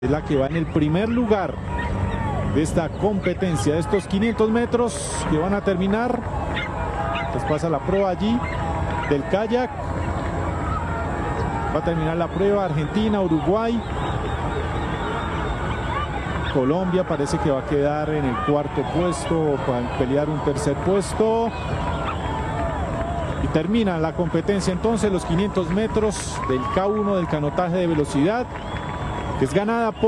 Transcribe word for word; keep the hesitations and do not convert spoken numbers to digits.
Es la que va en el primer lugar de esta competencia, de estos quinientos metros que van a terminar. Entonces pasa la prueba allí del kayak. Va a terminar la prueba Argentina, Uruguay. Colombia parece que va a quedar en el cuarto puesto para pelear un tercer puesto. Y termina la competencia entonces los quinientos metros del K uno del canotaje de velocidad, que es ganada por